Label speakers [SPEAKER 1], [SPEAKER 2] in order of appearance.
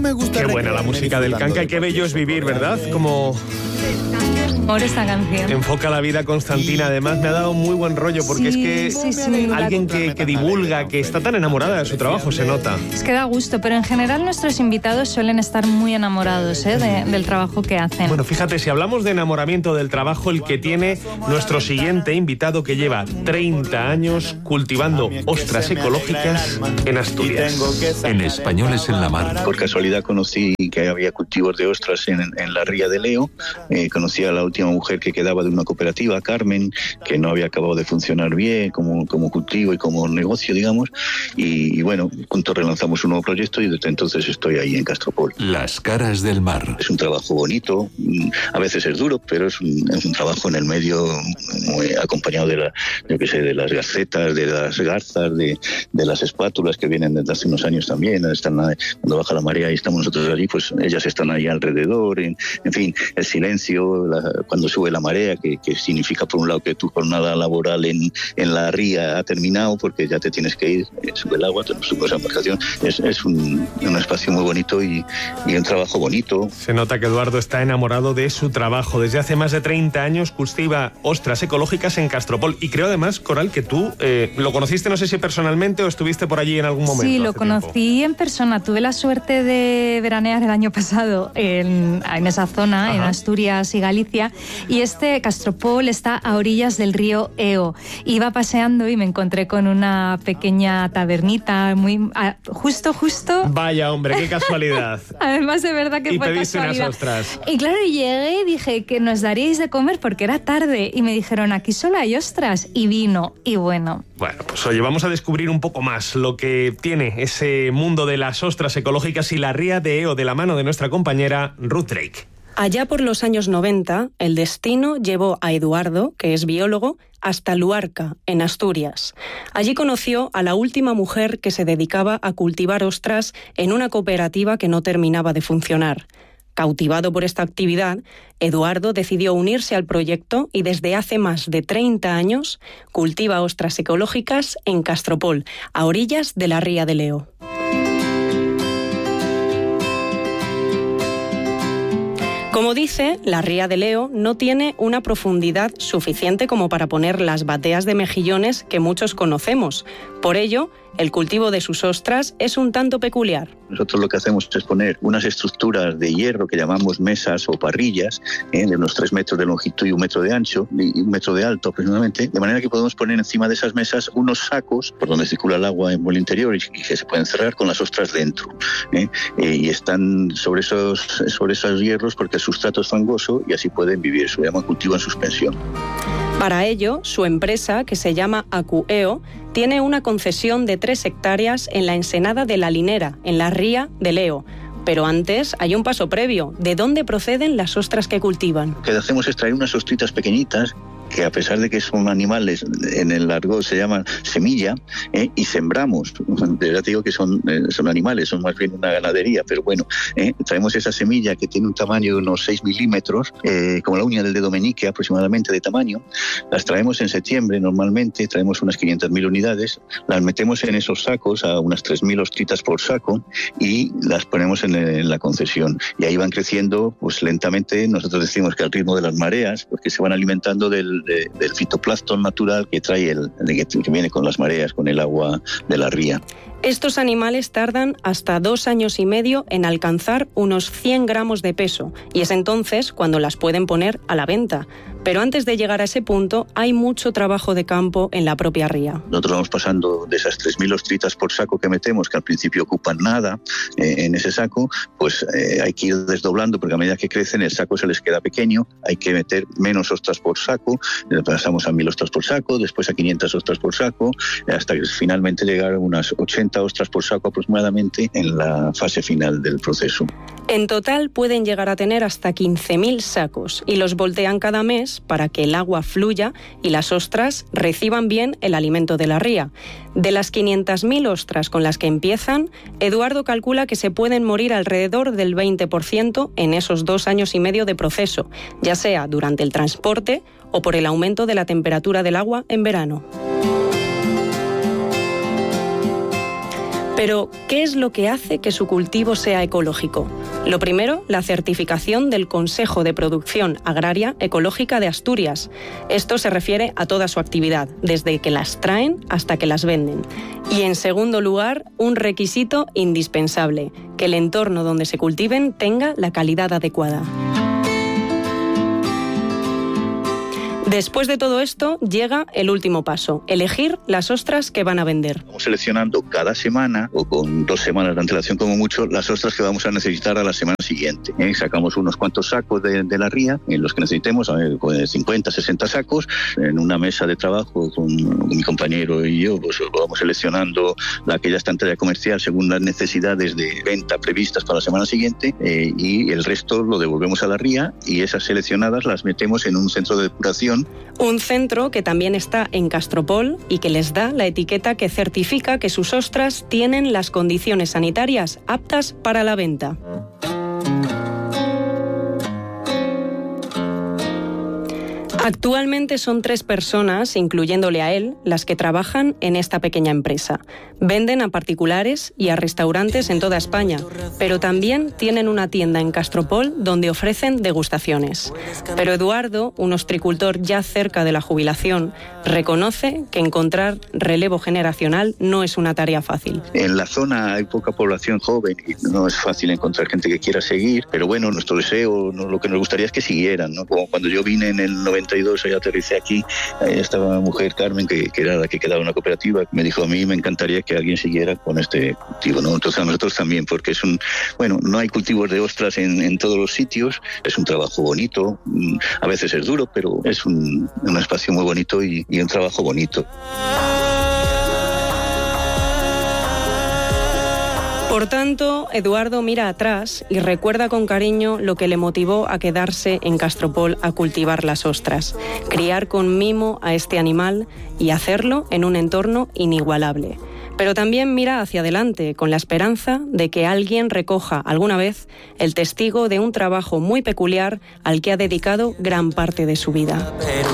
[SPEAKER 1] me gusta.
[SPEAKER 2] Qué buena la música del canca y qué bello es vivir, ¿verdad? Como
[SPEAKER 3] Por esta canción.
[SPEAKER 2] enfoca la vida Constantina. Además me ha dado muy buen rollo porque es que alguien que divulga, que está tan enamorada de su trabajo, se nota.
[SPEAKER 3] Es que da gusto, pero en general nuestros invitados suelen estar muy enamorados del trabajo que hacen.
[SPEAKER 2] Bueno, fíjate, si hablamos de enamoramiento del trabajo, el que tiene nuestro siguiente invitado, que lleva 30 años cultivando ostras ecológicas en Asturias.
[SPEAKER 4] En Españoles en la Mar.
[SPEAKER 5] Por casualidad conocí que había cultivos de ostras en la ría de Leo. Conocí a la última mujer que quedaba de una cooperativa, Carmen, que no había acabado de funcionar bien como cultivo y como negocio, digamos. Y bueno, juntos relanzamos un nuevo proyecto y desde entonces estoy ahí en Castropol.
[SPEAKER 4] Las caras del mar.
[SPEAKER 5] Es un trabajo bonito, a veces es duro, pero es un trabajo en el medio, muy acompañado de las garcetas, de las garzas, de las espátulas que vienen desde hace unos años también. Cuando baja la marea y estamos nosotros allí, pues ellas están ahí alrededor. En fin, el silencio, cuando sube la marea, que significa por un lado que tu jornada laboral en la ría ha terminado porque ya te tienes que ir, sube el agua, sube esa embarcación. Es un espacio muy bonito y un trabajo bonito.
[SPEAKER 2] Se nota que Eduardo está enamorado de su trabajo. Desde hace más de 30 años cultiva ostras ecológicas en Castropol. Y creo además, Coral, que tú lo conociste, no sé si personalmente o estuviste por allí en algún momento.
[SPEAKER 3] Sí, lo conocí en persona. Tuve la suerte de veranear el año pasado en esa zona, en Asturias y Galicia. Y Castropol está a orillas del río Eo. Iba paseando y me encontré con una pequeña tabernita justo.
[SPEAKER 2] Vaya, hombre, qué casualidad.
[SPEAKER 3] Además, de verdad que fue casualidad.
[SPEAKER 2] Unas ostras.
[SPEAKER 3] Y claro, llegué y dije que nos daríais de comer porque era tarde. Y me dijeron, aquí solo hay ostras y vino. Y bueno.
[SPEAKER 2] Bueno, pues oye, vamos a descubrir un poco más lo que tiene ese mundo de las ostras ecológicas y la ría de Eo de la mano de nuestra compañera Ruth Drake.
[SPEAKER 6] Allá por los años 90, el destino llevó a Eduardo, que es biólogo, hasta Luarca, en Asturias. Allí conoció a la última mujer que se dedicaba a cultivar ostras en una cooperativa que no terminaba de funcionar. Cautivado por esta actividad, Eduardo decidió unirse al proyecto y desde hace más de 30 años cultiva ostras ecológicas en Castropol, a orillas de la ría de Leo. Como dice, la ría de Leo no tiene una profundidad suficiente como para poner las bateas de mejillones que muchos conocemos. Por ello, el cultivo de sus ostras es un tanto peculiar.
[SPEAKER 5] Nosotros lo que hacemos es poner unas estructuras de hierro que llamamos mesas o parrillas, de unos 3 metros de longitud y 1 metro de ancho y 1 metro de alto aproximadamente, de manera que podemos poner encima de esas mesas unos sacos por donde circula el agua en el interior y que se pueden cerrar con las ostras dentro. Y están sobre esos hierros porque el sustrato es fangoso y así pueden vivir. Se llama cultivo en suspensión.
[SPEAKER 6] Para ello, su empresa, que se llama Acueo, tiene una concesión de 3 hectáreas en la ensenada de La Linera, en la ría de Leo. Pero antes hay un paso previo. ¿De dónde proceden las ostras que cultivan?
[SPEAKER 5] Lo que hacemos es traer unas ostritas pequeñitas que a pesar de que son animales, en el argot se llaman semilla, y sembramos. Ya te digo que son animales, son más bien una ganadería, pero bueno, traemos esa semilla que tiene un tamaño de unos 6 milímetros, como la uña del dedo meñique aproximadamente de tamaño. Las traemos en septiembre normalmente, traemos unas 500.000 unidades, las metemos en esos sacos, a unas 3.000 ostritas por saco, y las ponemos en la concesión. Y ahí van creciendo pues lentamente. Nosotros decimos que al ritmo de las mareas, porque se van alimentando del fitoplancton natural que trae que viene con las mareas, con el agua de la ría.
[SPEAKER 6] Estos animales tardan hasta 2 años y medio en alcanzar unos 100 gramos de peso, y es entonces cuando las pueden poner a la venta. Pero antes de llegar a ese punto, hay mucho trabajo de campo en la propia ría.
[SPEAKER 5] Nosotros vamos pasando de esas 3.000 ostritas por saco que metemos, que al principio ocupan nada en ese saco, pues hay que ir desdoblando, porque a medida que crecen el saco se les queda pequeño, hay que meter menos ostras por saco, pasamos a 1.000 ostras por saco, después a 500 ostras por saco, hasta que finalmente llegar a unas 80 ostras por saco aproximadamente en la fase final del proceso.
[SPEAKER 6] En total pueden llegar a tener hasta 15.000 sacos y los voltean cada mes para que el agua fluya y las ostras reciban bien el alimento de la ría. De las 500.000 ostras con las que empiezan, Eduardo calcula que se pueden morir alrededor del 20% en esos 2 años y medio de proceso, ya sea durante el transporte o por el aumento de la temperatura del agua en verano. Pero, ¿qué es lo que hace que su cultivo sea ecológico? Lo primero, la certificación del Consejo de Producción Agraria Ecológica de Asturias. Esto se refiere a toda su actividad, desde que las traen hasta que las venden. Y en segundo lugar, un requisito indispensable, que el entorno donde se cultiven tenga la calidad adecuada. Después de todo esto, llega el último paso, elegir las ostras que van a vender.
[SPEAKER 5] Vamos seleccionando cada semana, o con 2 semanas de antelación como mucho, las ostras que vamos a necesitar a la semana siguiente. Sacamos unos cuantos sacos de la ría, en los que necesitemos, 50, 60 sacos, en una mesa de trabajo con mi compañero y yo, pues vamos seleccionando la que ya está en talla comercial según las necesidades de venta previstas para la semana siguiente, y el resto lo devolvemos a la ría, y esas seleccionadas las metemos en un centro de depuración.
[SPEAKER 6] Un centro que también está en Castropol y que les da la etiqueta que certifica que sus ostras tienen las condiciones sanitarias aptas para la venta. Actualmente son 3 personas, incluyéndole a él, las que trabajan en esta pequeña empresa. Venden a particulares y a restaurantes en toda España, pero también tienen una tienda en Castropol donde ofrecen degustaciones. Pero Eduardo, un ostricultor ya cerca de la jubilación, reconoce que encontrar relevo generacional no es una tarea fácil.
[SPEAKER 5] En la zona hay poca población joven y no es fácil encontrar gente que quiera seguir, pero bueno, nuestro deseo, lo que nos gustaría es que siguieran, ¿no? Como cuando yo vine en el 92, y aterricé aquí, estaba una mujer, Carmen, que era la que quedaba en una cooperativa, me dijo: a mí me encantaría que alguien siguiera con este cultivo, ¿no? Entonces a nosotros también, porque no hay cultivos de ostras en todos los sitios, es un trabajo bonito, a veces es duro, pero es un espacio muy bonito y un trabajo bonito.
[SPEAKER 6] Por tanto, Eduardo mira atrás y recuerda con cariño lo que le motivó a quedarse en Castropol a cultivar las ostras, criar con mimo a este animal y hacerlo en un entorno inigualable. Pero también mira hacia adelante con la esperanza de que alguien recoja alguna vez el testigo de un trabajo muy peculiar al que ha dedicado gran parte de su vida.